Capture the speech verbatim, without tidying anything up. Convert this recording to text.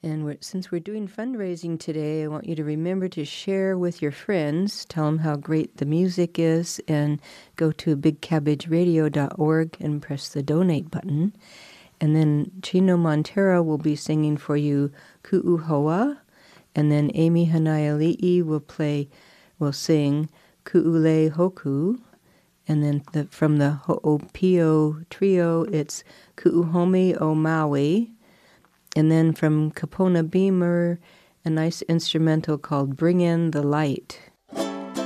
And we're, since we're doing fundraising today, I want you to remember to share with your friends, tell them how great the music is, and go to big cabbage radio dot org and press the donate button. And then Chino Montero will be singing for you Ku'uhoa, and then Amy Hanaiali'i will play, will sing Ku'ule Hoku, and then the, from the Ho'opio trio, it's Ku'uhomi o Maui. And then from Kapona Beamer, a nice instrumental called Bring in the Light.